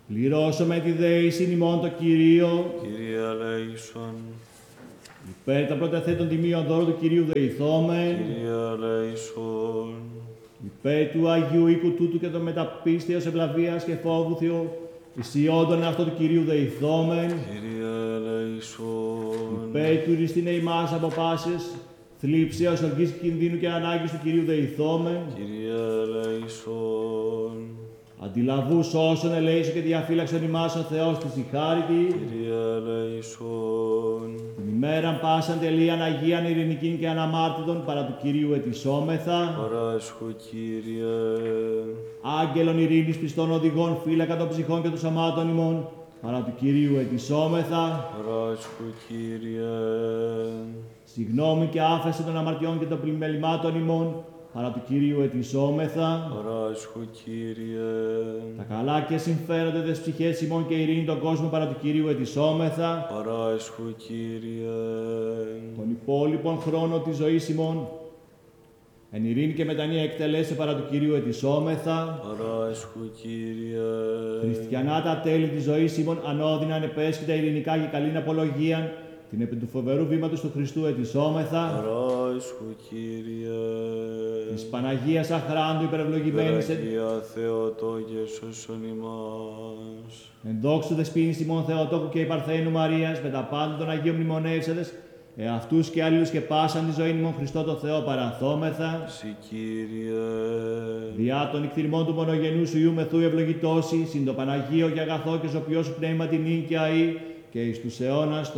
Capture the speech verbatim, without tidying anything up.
Πληρώσω με τη δέησιν ημών το Κυρίο. Κύριε ελέησον. Υπέρ τα πρωταθέτων τιμίων δώρο του Κυρίου δεηθόμεν. Κύριε ελέησον. Υπέρ του Αγίου οίκου τούτου και των μεταπίστεως ευλαβίας και φόβου Θεού, ισιόντων αυτό του Κυρίου δεηθόμεν. Κύριε ελέησον. Υπέρ του ριστήνε ημάς από πάσης, θλίψεως, οργής κινδύνου και ανάγκης του Κυρίου δεηθόμεν. Κύριε ελέησον. Αντιλαβούς όσων ελέησον και διαφύλαξον ημάς ο Θεός της η χάρητη. Κύριε ελέησον. Την ημέραν πάσαν τελείαν Αγίαν ειρηνικήν και αναμάρτητον παρά του Κυρίου ετισόμεθα. Παράσχω, Κύριε. Άγγελων ειρήνης πιστών οδηγών φύλακα των ψυχών και των σωμάτων ημών παρά του Κυρίου ετισόμεθα. Παράσχω, Κύριε. Συγγνώμη και άφεση των αμαρτιών και των πλημελημάτων ημών παρά του Κυρίου ετισόμεθα. Παράσχω, Κύριε. Τα καλά και συμφέροντα des ψυχές ημών και ειρήνη τον κόσμο παρά του Κυρίου ετισόμεθα. Παράσχω, Κύριε. Τον υπόλοιπον χρόνο της ζωής ημών εν ειρήνη και μετανία εκτελέσε παρά του Κυρίου ετισόμεθα. Παράσχω, Κύριε. Χριστιανά τα τέλη της ζωής ημών ανώδυναν επέσχυτα ειρηνικά και καλήν απολογίαν την επί του φοβερού βήματος του Χριστού ετισόμεθα. Παράσχω, Κύριε. Της Παναγίας αχράντου υπερευλογημένης εν... Αγία Θεοτόκε σώσον ημάς. εν δόξου δεσποίνης ημών Θεοτόκου και υπαρθένου Μαρίας, με τα πάντα των Αγίων μνημονεύσαντες, εαυτούς και αλλήλους και πάσαν τη ζωή ημών Χριστό το Θεό παραθόμεθα. Συ, Κύριε. Διά των εκθυρμών του μονογενού σου Υιού μεθού ευλογητώσει, συν το Παναγίο και αγαθό και ζωπιό σου πνεύμα την νίκαια ή και εις τους αιώνας